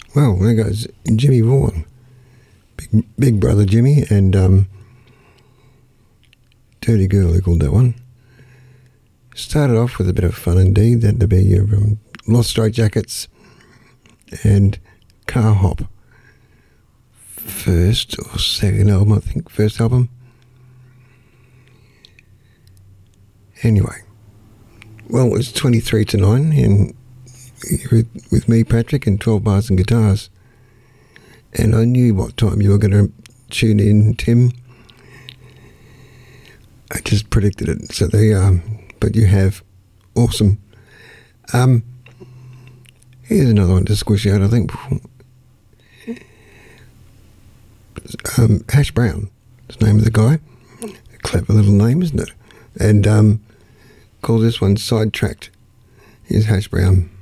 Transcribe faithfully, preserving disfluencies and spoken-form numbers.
Well, there goes Jimmy Vaughan, big, big brother Jimmy, and um, Dirty Girl, they called that one. Started off with a bit of fun indeed. That'd be your um, Lost Straight Jackets and Car Hop. First or second album, I think. First album. Anyway, well, it's twenty-three to nine, and with, with me, Patrick, and twelve Bars and Guitars. And I knew what time you were going to tune in, Tim. I just predicted it. So there you are. But you have. Awesome. Um, here's another one to squish out, I think. Um, Hash Brown is the name of the guy. A clever little name, isn't it? And um, call this one Sidetracked. Here's Hash Brown.